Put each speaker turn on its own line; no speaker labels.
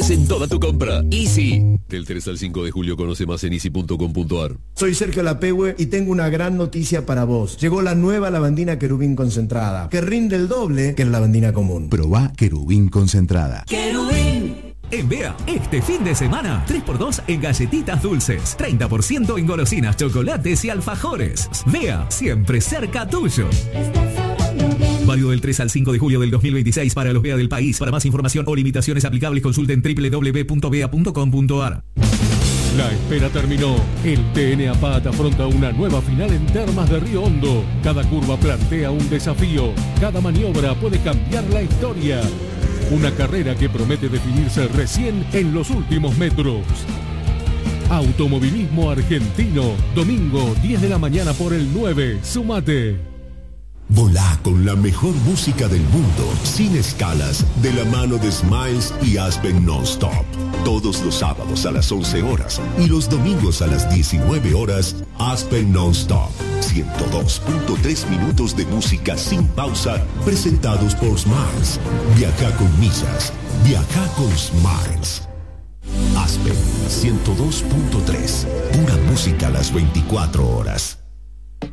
en toda tu compra. Easy. Del 3 al 5 de julio conoce más en easy.com.ar.
Soy Sergio Lapehue y tengo una gran noticia para vos. Llegó la nueva lavandina Querubín concentrada, que rinde el doble que la lavandina común.
Probá Querubín concentrada.
¡Querubín! En Bea, este fin de semana, 3x2 en galletitas dulces, 30% en golosinas, chocolates y alfajores. Bea, siempre cerca tuyo. Válido del 3 al 5 de julio del 2026 para los Bea del país. Para más información o limitaciones aplicables, consulten www.bea.com.ar.
La espera terminó. El TN APAT afronta una nueva final en Termas de Río Hondo. Cada curva plantea un desafío. Cada maniobra puede cambiar la historia. Una carrera que promete definirse recién en los últimos metros. Automovilismo argentino. Domingo, 10 de la mañana por el 9. Sumate.
Volá con la mejor música del mundo, sin escalas, de la mano de Smiles y Aspen Nonstop. Todos los sábados a las 11 horas y los domingos a las 19 horas, Aspen Nonstop. 102.3 minutos de música sin pausa, presentados por Smiles. Viaja con millas, viaja con Smiles. Aspen 102.3, pura música a las 24 horas.